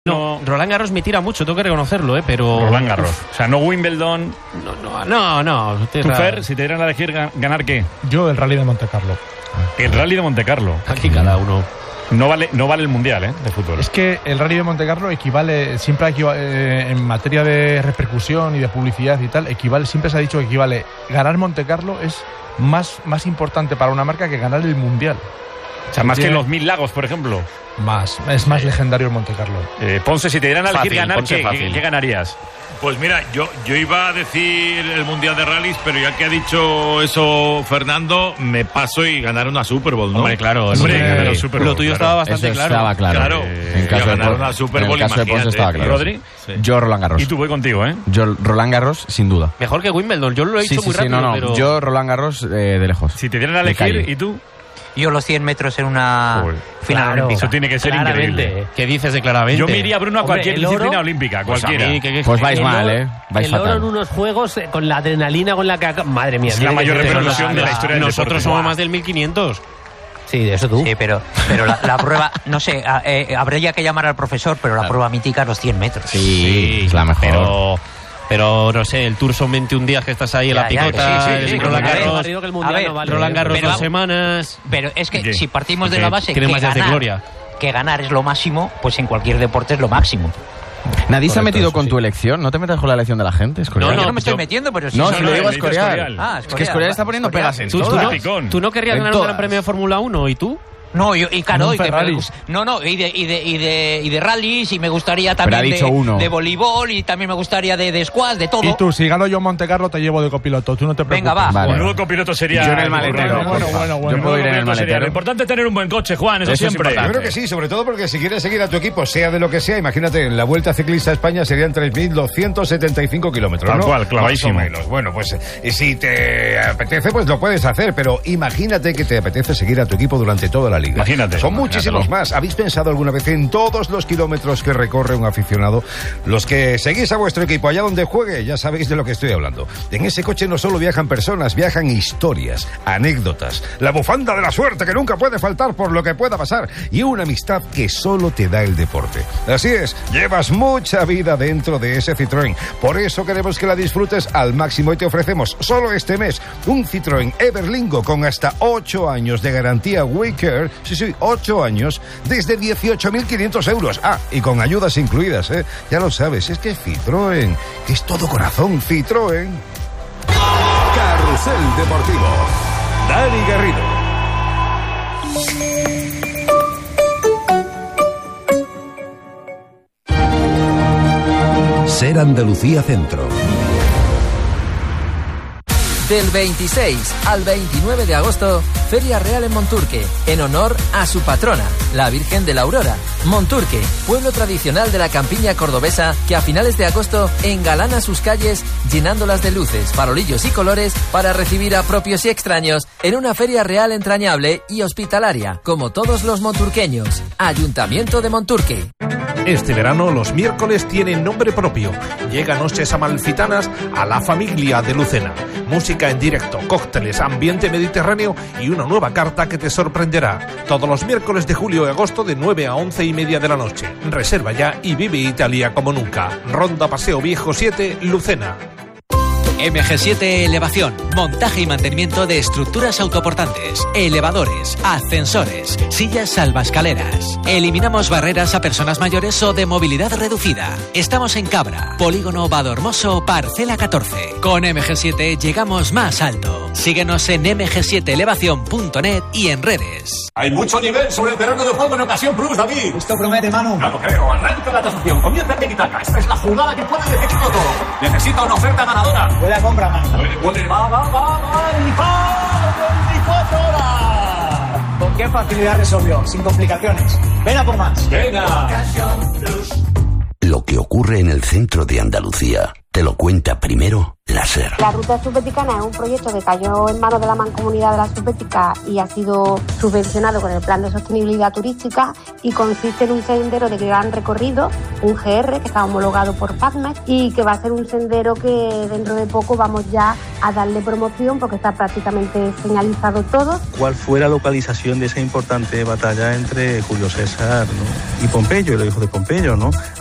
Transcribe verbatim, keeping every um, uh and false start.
No, Roland Garros me tira mucho, tengo que reconocerlo, ¿eh? Pero... Roland Garros. O sea, no Wimbledon. No, no, no. no ¿Tú, Fer, si te dieran a elegir ganar qué? Yo el Rally de Monte Carlo. El Rally de Monte Carlo. Aquí cada uno. No vale, no vale el Mundial, ¿eh? De fútbol. Es que el Rally de Monte Carlo equivale, siempre equivale, eh, en materia de repercusión y de publicidad y tal, equivale, siempre se ha dicho que equivale. Ganar Monte Carlo es más, más importante para una marca que ganar el Mundial. O sea, más que en los Mil Lagos, por ejemplo. Más, es más legendario el Monte Carlo. Eh, Ponce, si te dieran a elegir Fácil, ganar, Ponce ¿qué, fácil. ¿qué ganarías? Pues mira, yo, yo iba a decir el Mundial de Rallys, pero ya que ha dicho eso Fernando, me paso y ganar una Super Bowl, ¿no? Hombre, claro. Hombre, sí, ganar eh, Super Bowl, lo tuyo claro. estaba bastante Eso claro. estaba claro. Claro. Eh, en Eh, caso de ganar Pon- una Super en Bowl, el caso de Ponce imagínate. estaba claro. ¿Rodri? Sí. Yo Roland Garros. Y tú voy contigo, ¿eh? Yo Roland Garros, sin duda. Mejor que Wimbledon, yo lo he Sí, dicho sí, muy sí, rápido, no, no. pero... Yo Roland Garros eh, de lejos. Si te dieran a De calle. elegir, ¿y tú? Yo los cien metros en una Joder. final Claro. olímpica. Eso tiene que ser Claramente. increíble. ¿Qué dices de claramente? Yo me iría, Bruno, a Hombre, cualquier el oro, disciplina olímpica, Pues a cualquiera. mí, que- que- Pues vais El mal, oro- ¿eh? Vais el oro fatal. en unos juegos eh, con la adrenalina con la que... aca- Madre mía. Es tiene la que mayor ser repercusión de la historia del Nosotros deporte. somos Buah. más del mil quinientos. Sí, de eso tú. Sí, pero, pero la, la prueba, no sé, a- eh, habría que llamar al profesor, pero la prueba mítica los cien metros. Sí, es la mejor. Pero, pero no sé, el Tour son veintiún días que estás ahí en Ya, la ya, picota, sí, sí, el sí, Roland a ver, Garros, Garros, que el mundial a ver, no vale. Roland Garros Pero dos vamos- semanas. Pero es que ¿Qué? si partimos de Porque la base tiene que más días de ganar, gloria. que ganar es lo máximo, pues en cualquier deporte es lo máximo. Nadie se ha Correcto, metido eso con sí. tu elección. No te metas con la elección de la gente, Escorial. No, yo no me estoy yo- metiendo, pero si No, eso si no, lo digo a le dices Escorial. Escorial. Ah, Es que Escorial está poniendo Escorial. pegas en ¿Tú, tú todas. no, Picón. tú no querrías En ganar un todas. gran premio de Fórmula uno y tú? No, yo, y claro, Un y, que- Ferrari. no, no, y de, y de, y de, y de rallies, y me gustaría Pero ha también dicho de, uno. de voleibol, y también me gustaría de, de squash, de todo. Y tú, si gano yo Monte Carlo, te llevo de copiloto. Tú no te preocupes. Venga, va. Vale. Un nuevo copiloto sería... Yo en el maletero. Bueno, bueno, bueno, bueno. Yo puedo ir en el Copiloto sería- Lo maletero. importante es tener un buen coche, Juan, eso, Eso es siempre. importante. Yo creo que sí, sobre todo porque si quieres seguir a tu equipo, sea de lo que sea, imagínate, en la Vuelta Ciclista a España serían tres mil doscientos setenta y cinco kilómetros, Tal ¿no? cual, clavadísimo. Más o menos. Bueno, pues eh, si te apetece, pues lo puedes hacer, pero imagínate que te apetece seguir a tu equipo durante toda la liga. Imagínate. Son muchísimos Imagínatelo. más. ¿Habéis pensado alguna vez en todos los kilómetros que recorre un aficionado? Los que seguís a vuestro equipo allá donde juegue, ya sabéis de lo que estoy hablando. En ese coche no solo viajan personas, viajan historias, anécdotas, la bufanda de la suerte que nunca puede faltar por lo que pueda pasar y una amistad que solo te da el deporte. Así es, llevas mucha vida dentro de ese Citroën. Por eso queremos que la disfrutes al máximo y te ofrecemos solo este mes un Citroën Everlingo con hasta ocho años de garantía WeCare. Sí, sí, ocho años desde dieciocho mil quinientos euros. Ah, y con ayudas incluidas, ¿eh? Ya lo sabes, es que Citroën, que es todo corazón, Citroën. Carrusel Deportivo. Dani Garrido. Ser Andalucía Centro. Del veintiséis al veintinueve de agosto, Feria Real en Monturque, en honor a su patrona, la Virgen de la Aurora. Monturque, pueblo tradicional de la campiña cordobesa que a finales de agosto engalana sus calles llenándolas de luces, farolillos y colores para recibir a propios y extraños en una feria real entrañable y hospitalaria, como todos los monturqueños. Ayuntamiento de Monturque. Este verano los miércoles tienen nombre propio. Llega Noches Amalfitanas a la familia de Lucena. Música en directo, cócteles, ambiente mediterráneo y una nueva carta que te sorprenderá. Todos los miércoles de julio y agosto de nueve a once y media de la noche. Reserva ya y vive Italia como nunca. Ronda Paseo Viejo siete, Lucena. M G siete Elevación, montaje y mantenimiento de estructuras autoportantes, elevadores, ascensores, sillas salvaescaleras. Eliminamos barreras a personas mayores o de movilidad reducida. Estamos en Cabra, Polígono Badormoso, Parcela catorce. Con M G siete llegamos más alto. Síguenos en eme ge siete elevación punto net y en redes. Hay mucho nivel sobre el terreno de juego en Ocasión Plus, David. Esto promete, Manu. No lo creo. Arranca la tasación. Comienza el tiki-taka. Esta es la jugada que puede decidirlo todo. Necesita una oferta ganadora. Buena compra, Manu. Puede, puede, va, va, va, va. Y va. veinticuatro horas. ¿Con qué facilidad resolvió? Sin complicaciones. Ven a por más. Venga. Lo que ocurre en el centro de Andalucía te lo cuenta primero la SER. La Ruta Subbética es un proyecto que cayó en manos de la Mancomunidad de la Subbética y ha sido subvencionado con el Plan de Sostenibilidad Turística y consiste en un sendero de gran recorrido, un G R que está homologado por PACMES y que va a ser un sendero que dentro de poco vamos ya a darle promoción porque está prácticamente señalizado todo. ¿Cuál fue la localización de esa importante batalla entre Julio César, ¿no? y Pompeyo, el hijo de Pompeyo, ¿no?